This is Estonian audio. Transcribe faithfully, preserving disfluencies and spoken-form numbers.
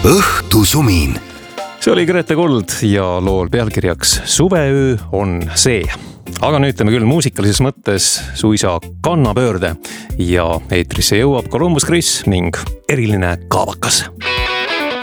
õhtusumin. See oli Grete Kold ja lool pealkirjaks Suveöö on see. Aga nüüd teeme küll muusikalises mõttes suisa kannapöörde ja eetrisse jõuab Columbus Chris ning eriline kaavakas.